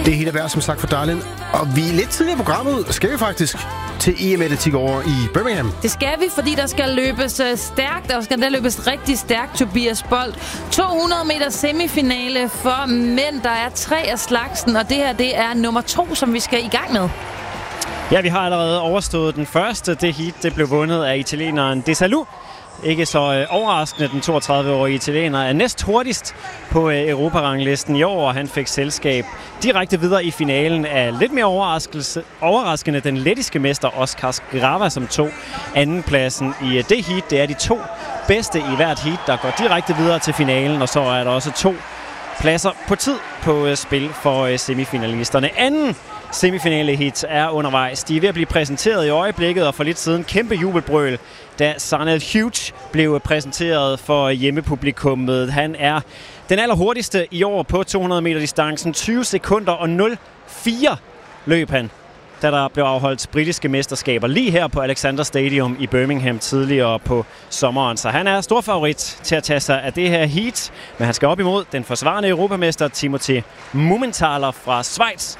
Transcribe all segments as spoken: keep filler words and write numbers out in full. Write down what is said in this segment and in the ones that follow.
Det er helt værd, som sagt, for Darlin. Og vi er lidt tidligere i programmet, skal vi faktisk til E M-atletik over i Birmingham. Det skal vi, fordi der skal løbes uh, stærkt, og skal der løbes rigtig stærkt, Tobias Bolt. to hundrede meter semifinale for mænd, der er tre af slagsen, og det her, det er nummer to, som vi skal i gang med. Ja, vi har allerede overstået den første. Det heat, det blev vundet af italieneren Desalou. Ikke så øh, overraskende, den toogtredive-årige italiener er næst hurtigst på øh, Europaranglisten i år, og han fik selskab direkte videre i finalen af lidt mere overraskende den lettiske mester Oskar Grava, som tog andenpladsen i øh, det heat. Det er de to bedste i hvert heat, der går direkte videre til finalen, og så er der også to pladser på tid på øh, spil for øh, semifinalisterne. Anden semifinale hit er undervejs. De er ved at blive præsenteret i øjeblikket, og for lidt siden kæmpe jubelbrøl, da Sanel Huge blev præsenteret for hjemmepublikummet. Han er den allerhurtigste i år på to hundrede meter distancen. tyve sekunder og nul fire løb han, da der blev afholdt britiske mesterskaber lige her på Alexander Stadium i Birmingham tidligere på sommeren. Så han er stor favorit til at tage sig af det her heat, men han skal op imod den forsvarende europamester Timothy Mumenthaler fra Schweiz.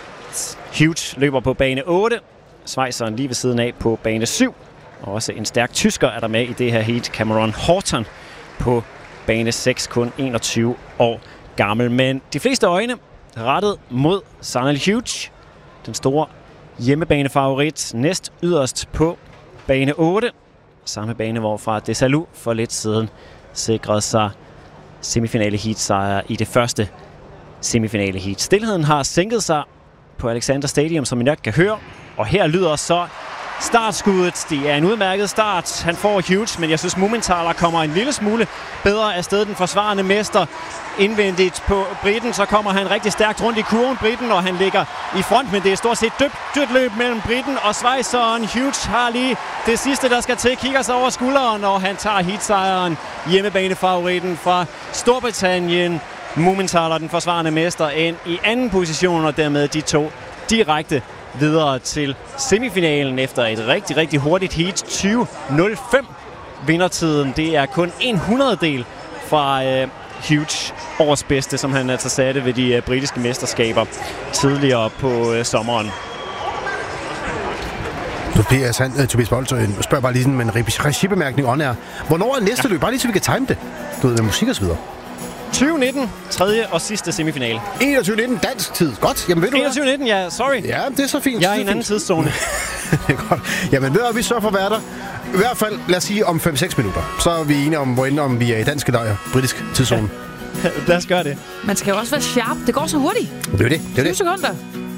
Huge løber på bane otte, Schweizeren lige ved siden af på bane syv. Og også en stærk tysker er der med i det her heat, Cameron Horton, på bane seks, kun enogtyve år gammel. Men de fleste øjne rettet mod Sanel Huge, den store hjemmebanefavorit, næst yderst på bane otte. Samme bane, hvorfra Desalou for lidt siden sikrede sig semifinale heat sejr i det første semifinale heat. Stilheden har sænket sig på Alexander Stadium, som I nok kan høre. Og her lyder så startskuddet. Det er en udmærket start. Han får Huge, men jeg synes Mumenthaler kommer en lille smule bedre afsted. Den forsvarende mester indvendigt på Briten. Så kommer han rigtig stærkt rundt i kurven, Briten, og han ligger i front. Men det er stort set dybt, dybt løb mellem Briten og Schweizeren. Huge har lige det sidste, der skal til. Kigger sig over skulderen, og han tager heatsejren. Hjemmebanefavoritten fra Storbritannien. Mumenthaler, den forsvarende mester, ind i anden position, og dermed de to direkte videre til semifinalen efter et rigtig, rigtig hurtigt heat. tyve nul fem vindertiden. Det er kun en hundrededel fra øh, Huge års bedste, som han altså satte ved de øh, britiske mesterskaber tidligere på øh, sommeren. Tobias, han, uh, Tobias Bolt, uh, spørger bare lige sådan med en regibemærkning on air. Hvornår er næste ja. løb? Bare lige så vi kan time det. Du ved, med musik og så videre. tyve nitten, tredje og sidste semifinale. enogtyve nitten dansk tid. Godt. Jamen ved du enogtyve nitten, ja, sorry. Ja, det er så fint. Jeg er i en anden tidszone. Det er godt. Jamen ved du, vi sørger for at være der. I hvert fald, lad os sige om fem seks minutter. Så er vi enige om, hvorend om vi er i dansk eller britisk tidszone. Lad os gøre det. Man skal jo også være sharp. Det går så hurtigt. Det er det. Det er tyve det. sekunder.